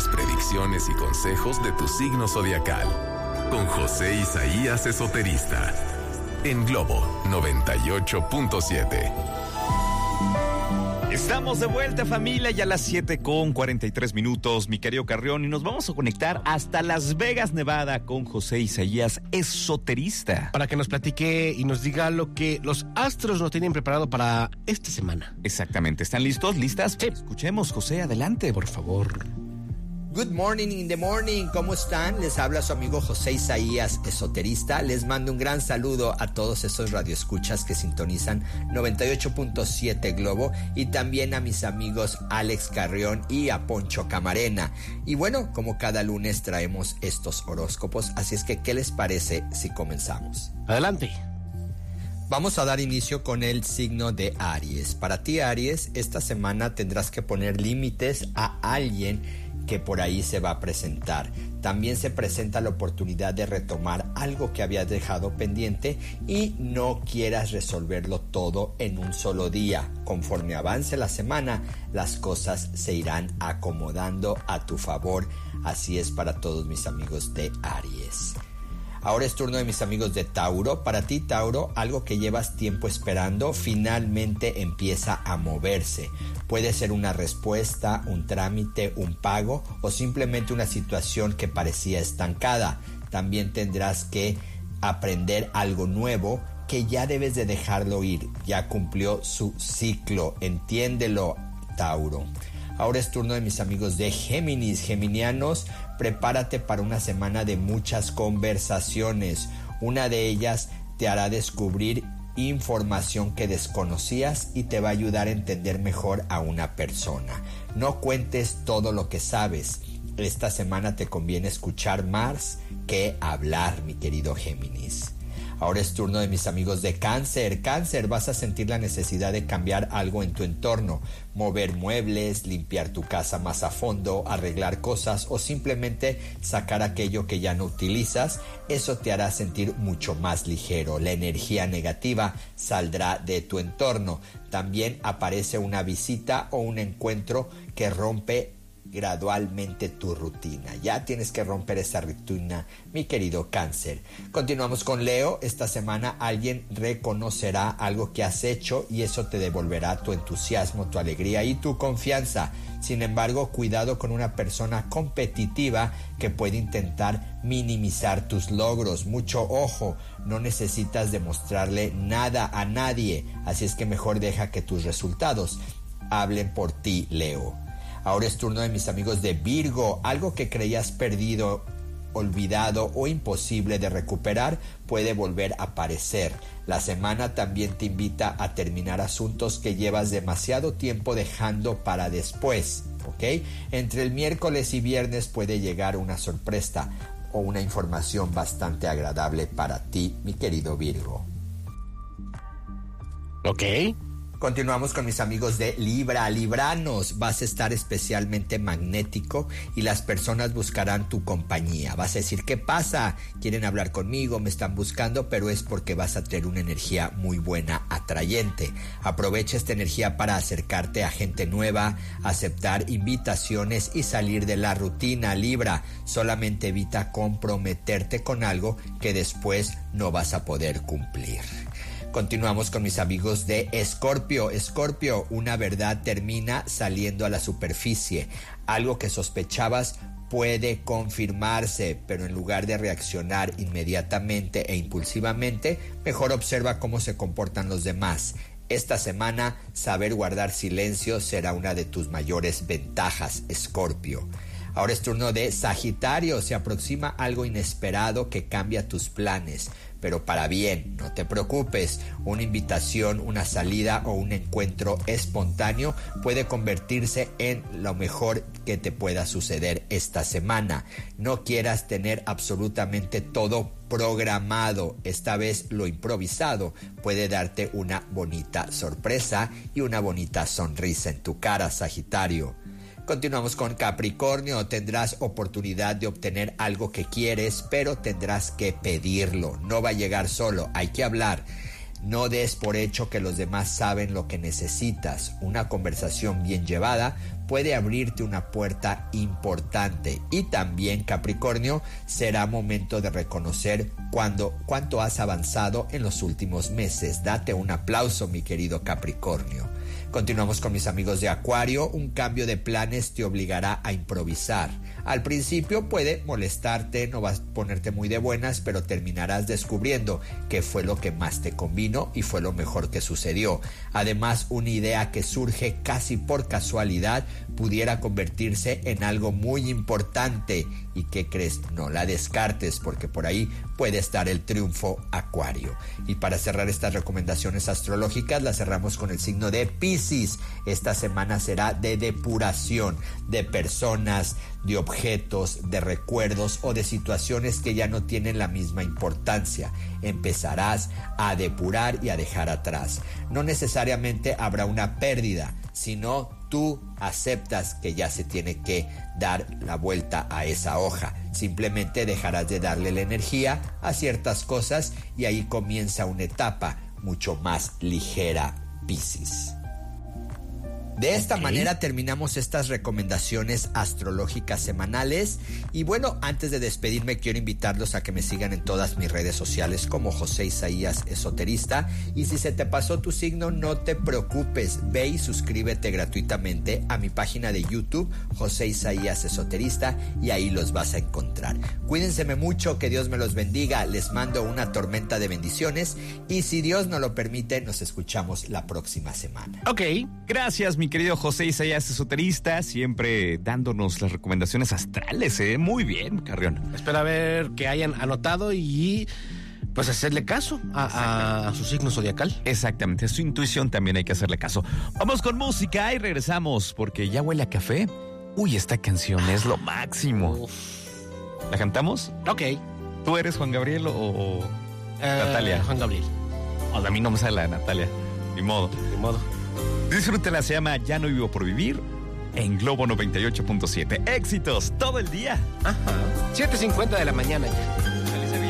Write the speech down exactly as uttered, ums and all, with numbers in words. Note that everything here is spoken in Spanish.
las predicciones y consejos de tu signo zodiacal. Con José Isaías Esoterista. En Globo noventa y ocho punto siete. Estamos de vuelta, familia, ya a las siete con cuarenta y tres minutos, mi querido Carrión, y nos vamos a conectar hasta Las Vegas, Nevada, con José Isaías Esoterista. Para que nos platique y nos diga lo que los astros nos tienen preparado para esta semana. Exactamente, ¿están listos? ¿Listas? Sí. Escuchemos, José, adelante, por favor. Good morning in the morning, ¿cómo están? Les habla su amigo José Isaías Esoterista. Les mando un gran saludo a todos esos radioescuchas que sintonizan noventa y ocho punto siete Globo y también a mis amigos Alex Carrión y a Poncho Camarena. Y bueno, como cada lunes traemos estos horóscopos, así es que ¿qué les parece si comenzamos? Adelante. Vamos a dar inicio con el signo de Aries. Para ti, Aries, esta semana tendrás que poner límites a alguien que por ahí se va a presentar. También se presenta la oportunidad de retomar algo que habías dejado pendiente y no quieras resolverlo todo en un solo día. Conforme avance la semana, las cosas se irán acomodando a tu favor. Así es para todos mis amigos de Aries. Ahora es turno de mis amigos de Tauro. Para ti, Tauro, algo que llevas tiempo esperando finalmente empieza a moverse. Puede ser una respuesta, un trámite, un pago o simplemente una situación que parecía estancada. También tendrás que aprender algo nuevo que ya debes de dejarlo ir. Ya cumplió su ciclo. Entiéndelo, Tauro. Ahora es turno de mis amigos de Géminis. Geminianos, prepárate para una semana de muchas conversaciones. Una de ellas te hará descubrir información que desconocías y te va a ayudar a entender mejor a una persona. No cuentes todo lo que sabes. Esta semana te conviene escuchar más que hablar, mi querido Géminis. Ahora es turno de mis amigos de Cáncer. Cáncer, vas a sentir la necesidad de cambiar algo en tu entorno, mover muebles, limpiar tu casa más a fondo, arreglar cosas o simplemente sacar aquello que ya no utilizas. Eso te hará sentir mucho más ligero. La energía negativa saldrá de tu entorno. También aparece una visita o un encuentro que rompe gradualmente tu rutina. Ya tienes que romper esa rutina, mi querido Cáncer. Continuamos con Leo. Esta semana alguien reconocerá algo que has hecho y eso te devolverá tu entusiasmo, tu alegría y tu confianza. Sin embargo, cuidado con una persona competitiva que puede intentar minimizar tus logros. Mucho ojo, no necesitas demostrarle nada a nadie, así es que mejor deja que tus resultados hablen por ti, Leo. Ahora es turno de mis amigos de Virgo. Algo que creías perdido, olvidado o imposible de recuperar puede volver a aparecer. La semana también te invita a terminar asuntos que llevas demasiado tiempo dejando para después, ¿ok? Entre el miércoles y viernes puede llegar una sorpresa o una información bastante agradable para ti, mi querido Virgo. Ok. Continuamos con mis amigos de Libra. Libranos, vas a estar especialmente magnético y las personas buscarán tu compañía. Vas a decir, ¿qué pasa? Quieren hablar conmigo, me están buscando, pero es porque vas a tener una energía muy buena, atrayente. Aprovecha esta energía para acercarte a gente nueva, aceptar invitaciones y salir de la rutina. Libra, solamente evita comprometerte con algo que después no vas a poder cumplir. Continuamos con mis amigos de Escorpio. Escorpio, una verdad termina saliendo a la superficie. Algo que sospechabas puede confirmarse, pero en lugar de reaccionar inmediatamente e impulsivamente, mejor observa cómo se comportan los demás. Esta semana, saber guardar silencio será una de tus mayores ventajas, Escorpio. Ahora es turno de Sagitario. Se aproxima algo inesperado que cambia tus planes, pero para bien. No te preocupes. Una invitación, una salida o un encuentro espontáneo puede convertirse en lo mejor que te pueda suceder esta semana. No quieras tener absolutamente todo programado. Esta vez lo improvisado puede darte una bonita sorpresa y una bonita sonrisa en tu cara, Sagitario. Continuamos con Capricornio. Tendrás oportunidad de obtener algo que quieres, pero tendrás que pedirlo. No va a llegar solo, hay que hablar. No des por hecho que los demás saben lo que necesitas. Una conversación bien llevada puede abrirte una puerta importante. Y también, Capricornio, será momento de reconocer cuando, cuánto has avanzado en los últimos meses. Date un aplauso, mi querido Capricornio. Continuamos con mis amigos de Acuario. Un cambio de planes te obligará a improvisar. Al principio puede molestarte, no vas a ponerte muy de buenas, pero terminarás descubriendo qué fue lo que más te convino y fue lo mejor que sucedió. Además, una idea que surge casi por casualidad pudiera convertirse en algo muy importante. ¿Y qué crees? No la descartes, porque por ahí puede estar el triunfo, Acuario. Y para cerrar estas recomendaciones astrológicas, las cerramos con el signo de Piscis. Esta semana será de depuración de personas, de objetos, de recuerdos o de situaciones que ya no tienen la misma importancia. Empezarás a depurar y a dejar atrás. No necesariamente habrá una pérdida, sino tú aceptas que ya se tiene que dar la vuelta a esa hoja. Simplemente dejarás de darle la energía a ciertas cosas y ahí comienza una etapa mucho más ligera, Piscis. De esta okay. manera terminamos estas recomendaciones astrológicas semanales. Y bueno, antes de despedirme, quiero invitarlos a que me sigan en todas mis redes sociales como José Isaías Esoterista. Y si se te pasó tu signo, no te preocupes. Ve y suscríbete gratuitamente a mi página de YouTube, José Isaías Esoterista, y ahí los vas a encontrar. Cuídense mucho, que Dios me los bendiga. Les mando una tormenta de bendiciones. Y si Dios nos lo permite, nos escuchamos la próxima semana. Ok, gracias, mi querido José Isaías Esoterista, siempre dándonos las recomendaciones astrales, ¿eh? Muy bien, Carrión. Espero ver que hayan anotado y pues hacerle caso a, a su signo zodiacal. Exactamente, a su intuición también hay que hacerle caso. Vamos con música y regresamos, porque ya huele a café. Uy, esta canción es lo máximo. Uf. ¿La cantamos? Ok. ¿Tú eres Juan Gabriel o, o uh, Natalia? Juan Gabriel. O a mí no me sale la de Natalia. Ni modo. Ni modo. Disfrútela, se llama Ya no vivo por vivir en Globo noventa y ocho punto siete. Éxitos todo el día. Ajá. siete cincuenta de la mañana ya.